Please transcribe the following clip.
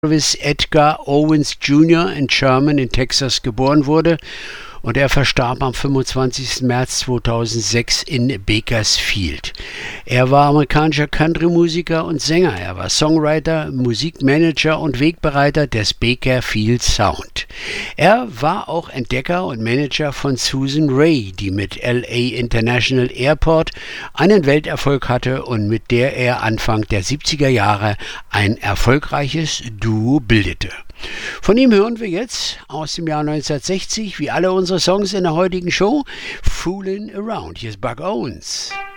Jarvis Edgar Owens Jr. in Sherman in Texas geboren wurde, und er verstarb am 25. März 2006 in Bakersfield. Er war amerikanischer Country-Musiker und Sänger. Er war Songwriter, Musikmanager und Wegbereiter des Bakerfield Sound. Er war auch Entdecker und Manager von Susan Rae, die mit LA International Airport einen Welterfolg hatte und mit der er Anfang der 70er Jahre ein erfolgreiches Duo bildete. Von ihm hören wir jetzt aus dem Jahr 1960, wie alle unsere Songs in der heutigen Show, Foolin' Around. Hier ist Buck Owens.